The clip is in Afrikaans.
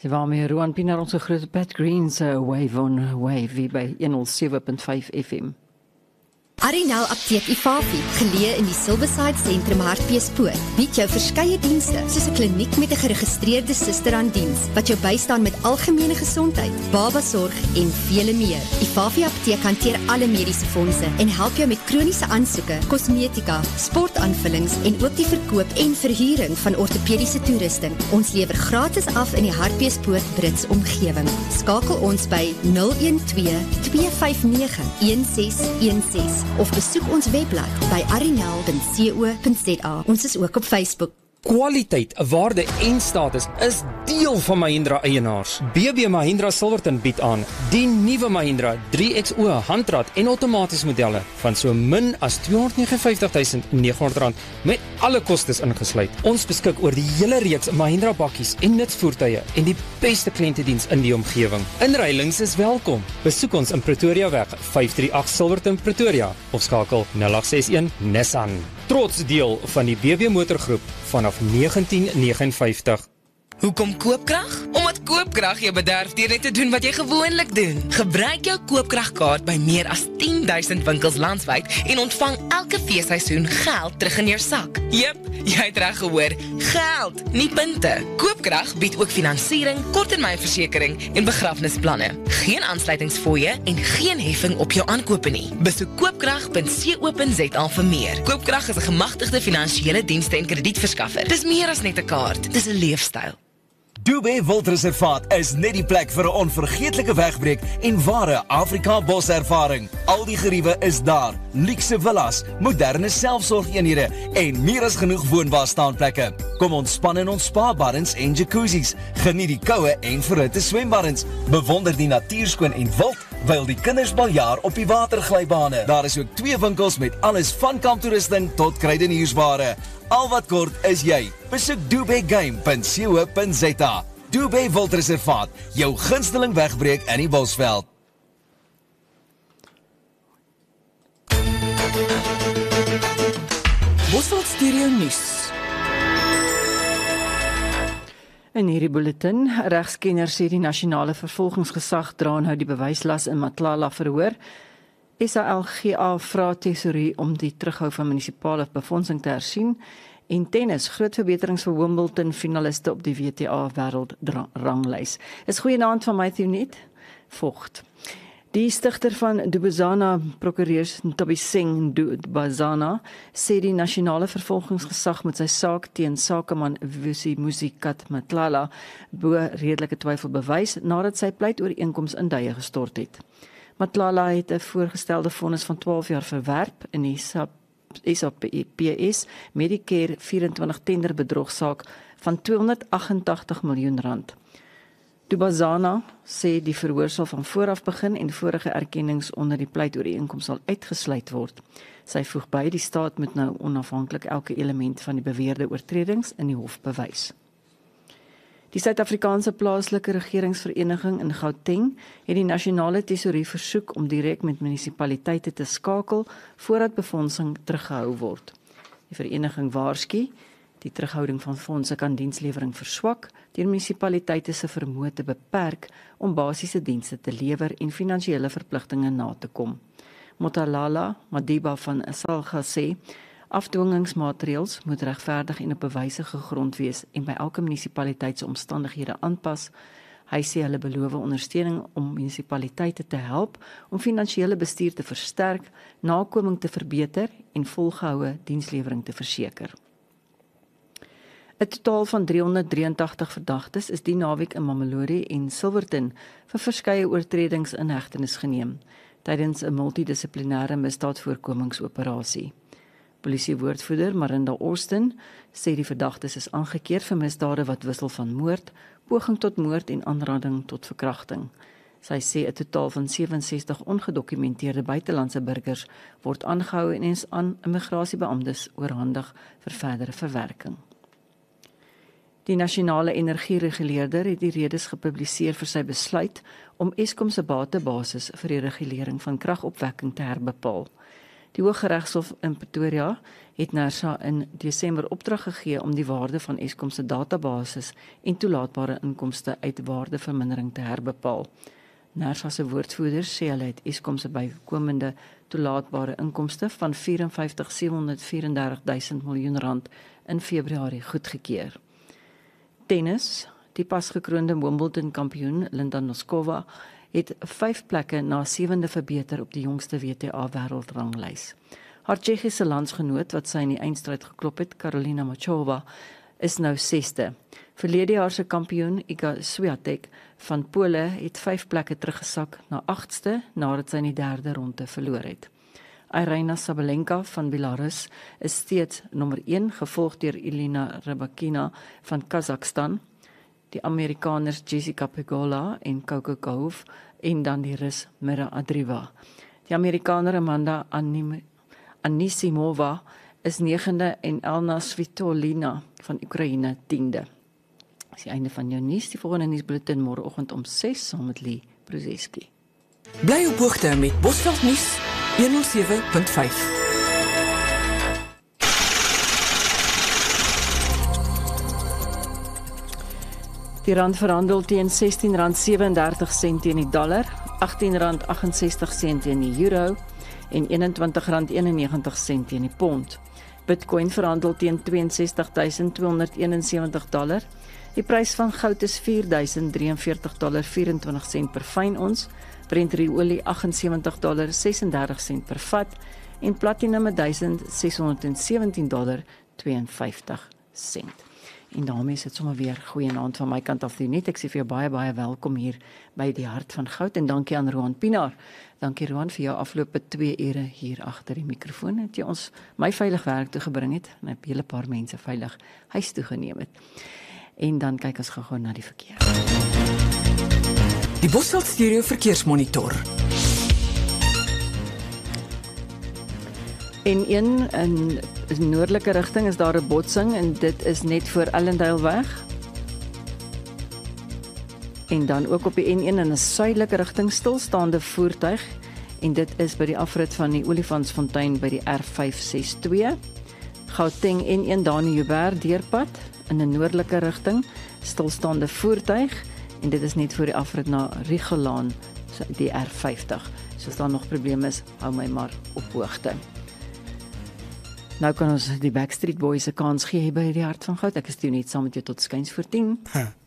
Sy waarmee Roan Pienaar ons groot Pat Green's Wave on Wave hier by 107.5 FM. Arinel Apteek Ifafi, geleë in die Silverside Sentrum Hartbeespoort, bied jou verskeie dienste, soos 'n kliniek met 'n geregistreerde suster aan diens, wat jou bystaan met algemene gesondheid, babasorg en vele meer. Ifafi Apteek hanteer alle mediese fondse en help jou met kroniese aansoeke, kosmetika, sportaanvullings en ook die verkoop en verhuuring van ortopediese toerusting. Ons lewer gratis af in die Hartbeespoort Brits omgewing. Skakel ons by 012-259-1616 of besoek ons webblad by arinel.co.za. Ons is ook op Facebook. Kwaliteit, waarde en status is deel van Mahindra eienaars. BB Mahindra Silverton bied aan die nuwe Mahindra 3XO handrat en outomaties modelle van so min as R259.900 met alle kostes ingesluit. Ons beskik oor die hele reeks Mahindra bakkies en nutsvoertuie en die beste kliëntediens in die omgewing. Inruilings is welkom. Besoek ons in Pretoria weg 538 Silverton Pretoria of skakel 0861 Nissan. Trots deel van die BB Motorgroep vanaf 1959. Hoekom Koopkrag? Omdat Koopkrag jou bederf deur net te doen wat jy gewoonlik doen. Gebruik jou Koopkragkaart by meer as 10,000 winkels landwyd en ontvang elke feesseisoen geld terug in jou sak. Jep, jy het reg gehoor, geld, nie punte. Koopkrag bied ook finansiering, korttermynversekering en begrafnisplanne. Geen aansluitingsfooie en geen heffing op jou aankope nie. Besoek koopkrag.co.za vir meer. Koopkrag is 'n gemagtigde finansiële dienste en kredietverskaffer. Dis meer as net 'n kaart, dis 'n leefstyl. Dubé Wildreservaat is net die plek vir 'n onvergeetlike wegbreek en ware Afrika boservaring. Al die geriewe is daar, luukse villas, moderne selfsorgeenhede en meer as genoeg woonbare staanplekke. Kom ontspan in ons spa-baddens en jacuzzis, geniet die koue en verhitte swembaddens, bewonder die natuurskoon en wild, terwyl die kinders baljaar op die waterglybane. Daar is ook 2 winkels met alles van kamptoerusting tot kruideniersware. Al wat kort is jy. Besoek dubégame.co.za. Dubé Wildreservaat, jou gunsteling wegbreek in die Bosveld. Bosveld Stereo Nuus. In hierdie bulletin, regskenners sê die nasionale vervolgingsgesag dra nou die bewyslas in Matlala verhoor. SALGA vra tesorie om die terughou van munisipale befondsing te hersien. En tennis, groot verbeterings vir Wimbledon finaliste op die WTA wêreldranglys. Is goeienaand van my Theonet Vogt. Die stigter van Dubazana, prokureurs Ntobiseng Dubazana, sê die nasionale vervolgingsgesag met sy saak teen sakeman Vusi Musikat Matlala bo redelike twyfel bewys nadat sy pleitooreenkoms in duie gestort het. Matlala het 'n voorgestelde vonnis van 12 jaar verwerp in die SAPS Medicare 24 tenderbedrogsaak van R288 miljoen. Dubazana sê die verhoor sal van vooraf begin en vorige erkennings onder die pleitooreenkoms sal uitgesluit word. Sy voeg by die staat moet nou onafhanklik elke element van die beweerde oortredings in die hof bewys. Die Suid-Afrikaanse plaaslike regeringsvereniging in Gauteng het die nasionale tesourier versoek om direk met munisipaliteite te skakel voordat befondsing teruggehou word. Die vereniging waarsku, die terughouding van fondse kan dienslewering verswak deur munisipaliteite se vermoë te beperk om basiese dienste te lewer en finansiële verpligtinge na te kom. Motalala Madiba van SALGA sê, afdwingingsmaatreëls moet regverdig en op bewyse gegrond wees en by elke munisipaliteit se omstandighede aanpas. Hy sê hulle beloof ondersteuning om munisipaliteite te help om finansiële bestuur te versterk, nakoming te verbeter en volgehoue dienslewering te verseker. 'n Totaal van 383 verdagtes is die naweek in Mamelodi en Silverton vir verskeie oortredings in hegtenis geneem tydens 'n multidissiplinêre misdaadvoorkomingsoperasie. Polisiewoordvoerder Marinda Austin sê die verdagtes is aangekeer vir misdade wat wissel van moord, poging tot moord en aanranding tot verkrachting. Sy sê 'n totaal van 67 ongedokumenteerde buitelandse burgers word aangehou en is aan immigrasiebeamptes oorhandig vir verdere verwerking. Die nasionale energiereguleerder het die redes gepubliseer vir sy besluit om Eskom se batebasis vir die regulering van kragopwekking te herbepaal. Die Hooggeregshof in Pretoria het NERSA in Desember opdrag gegee om die waarde van Eskom se databasis en toelaatbare inkomste uit waardevermindering te herbepaal. NERSA se woordvoerders sê hulle het Eskom se bykomende toelaatbare inkomste van 54.734 miljoen rand in Februarie goedgekeur. Tennis, die pasgekroonde Wimbledon kampioen Linda Noskova het 5 plekke na 7de verbeter op die jongste WTA wêreldranglys. Haar Tsjechiese landsgenoot wat sy in die eindstryd geklop het, Karolina Machova, is nou 6de. Verlede jaar se kampioen Iga Swiatek van Pole het 5 plekke teruggesak na 8ste nadat sy in die 3de ronde verloor het. Aryna Sabalenka van Belarus is steeds nommer 1, gevolg deur Elina Rybakina van Kazakhstan, die Amerikaners Jessica Pegula en Coco Gauff en dan die Rus Mira Andreeva. Die Amerikaner Amanda Anisimova is 9de en Elna Svitolina van Oekraïne 10de. Dis die einde van jou nuus. Die volgende nuusbulletin môreoggend om 6 saam met Lee Bruzeski. Bly op hoogte met Bosveld nuus 107.5. Die rand verhandel teen R16.37 teen die dollar, R18.68 teen die euro en R21.91 teen die pond. Bitcoin verhandel teen $62.271. Die prys van goud is $4.043.24 per fyn ons, Brent olie $78.36 per vat en platinum $1.617.52. En daarmee is dit sommer weer goeienaand van my kant af die net. Ek sê vir jou baie welkom hier by die Hart van Goud en dankie aan Roan Pinaar. Dankie Roan vir jou afgelope 2 ure hier agter die mikrofoon. Het jy ons my veilig werk toe gebring het en 'n hele paar mense veilig huis toe geneem het. En dan kyk ons gou na die verkeer. Die Bosveld Stereo Verkeersmonitor. En een in noordelike rigting is daar 'n botsing en dit is net voor Ellendale weg. En dan ook op die N1 in 'n suidelike rigting stilstaande voertuig en dit is by die afrit van die Olifantsfontein by die R562. Gauteng N1 Dani Joubert deurpad in 'n noordelike rigting stilstaande voertuig en dit is net voor die afrit na Rigelaan, die R50. So as daar nog probleme is, hou my maar op hoogte. Nou kan ons die Backstreet Boys 'n kans gee by die Hart van Goud. Ek is toe net saam met jou tot skuins voor 10.